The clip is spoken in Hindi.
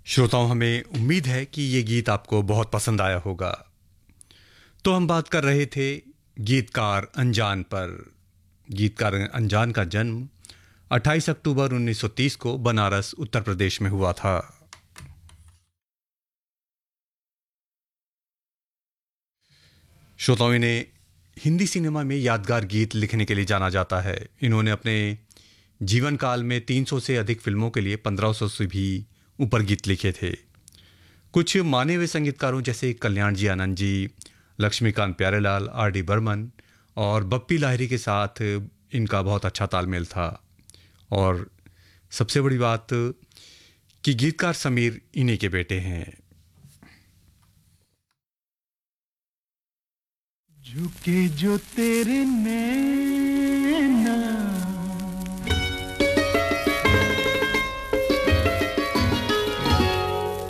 श्रोताओं, हमें उम्मीद है कि ये गीत आपको बहुत पसंद आया होगा। तो हम बात कर रहे थे गीतकार अनजान पर। गीतकार अनजान का जन्म 28 अक्टूबर 1930 को बनारस, उत्तर प्रदेश में हुआ था। श्रोताओं, इन्हें हिंदी सिनेमा में यादगार गीत लिखने के लिए जाना जाता है। इन्होंने अपने जीवन काल में 300 से अधिक फिल्मों के लिए 1500 से भी ऊपर गीत लिखे थे। कुछ माने हुए संगीतकारों जैसे कल्याण जी आनंद जी, लक्ष्मीकांत प्यारेलाल, आर डी बर्मन और बप्पी लाहिरी के साथ इनका बहुत अच्छा तालमेल था। और सबसे बड़ी बात कि गीतकार समीर इन्हीं के बेटे हैं। झुके जो तेरे नैना